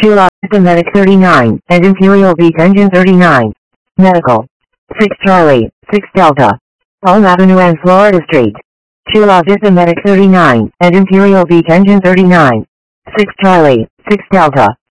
Chula Vista Medic 39, and Imperial Beach Engine 39. Medical. 6 Charlie, 6 Delta. Palm Avenue and Florida Street. Chula Vista Medic 39, and Imperial Beach Engine 39. 6 Charlie, 6 Delta.